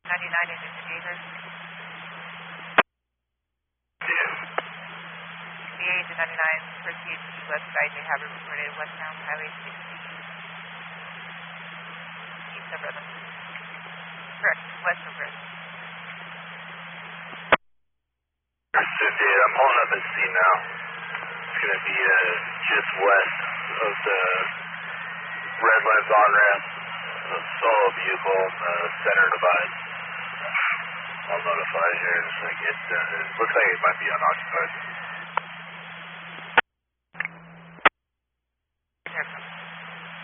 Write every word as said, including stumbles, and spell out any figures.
ninety-nine in Indicator. sixty-eight to ninety-nine, proceed to west side. They have it reported westbound Highway sixty. East of Redlands. Correct, west of Redlands. fifty-eight, I'm pulling up at C now. It's going to be uh, just west of the Redlands on-ramp. A solo vehicle in the center divide. I'll notify here in a second. Uh, it looks like it might be unoccupied.